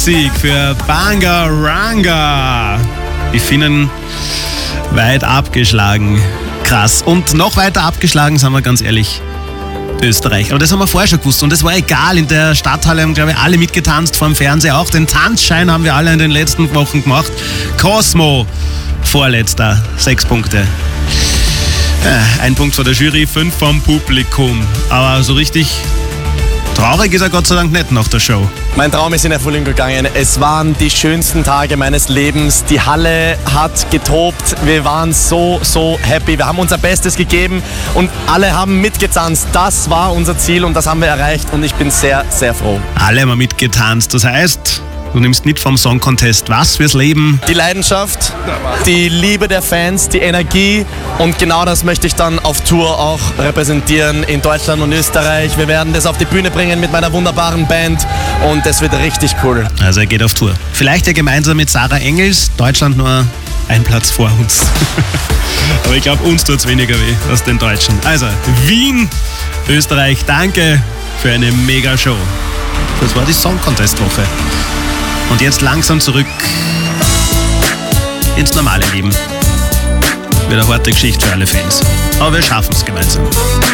Sieg für Bangaranga. Die Finnen weit abgeschlagen. Krass. Und noch weiter abgeschlagen, sagen wir ganz ehrlich, Österreich. Aber das haben wir vorher schon gewusst und das war egal. In der Stadthalle haben, glaube ich, alle mitgetanzt, vor dem Fernseher auch. Den Tanzschein haben wir alle in den letzten Wochen gemacht. Cosmo, vorletzter, 6 Punkte. Ja, 1 Punkt von der Jury, 5 vom Publikum. Aber so richtig traurig ist er Gott sei Dank nicht nach der Show. Mein Traum ist in Erfüllung gegangen. Es waren die schönsten Tage meines Lebens. Die Halle hat getobt. Wir waren so happy. Wir haben unser Bestes gegeben und alle haben mitgetanzt. Das war unser Ziel und das haben wir erreicht und ich bin sehr, sehr froh. Alle haben mitgetanzt. Das heißt, du nimmst mit vom Song Contest was fürs Leben? Die Leidenschaft, die Liebe der Fans, die Energie und genau das möchte ich dann auf Tour auch repräsentieren in Deutschland und Österreich. Wir werden das auf die Bühne bringen mit meiner wunderbaren Band und es wird richtig cool. Also er geht auf Tour. Vielleicht ja gemeinsam mit Sarah Engels, Deutschland nur ein Platz vor uns. Aber ich glaube, uns tut es weniger weh als den Deutschen. Also Wien, Österreich, danke für eine Mega-Show. Das war die Song Contest Woche. Und jetzt langsam zurück ins normale Leben. Wieder eine harte Geschichte für alle Fans. Aber wir schaffen es gemeinsam.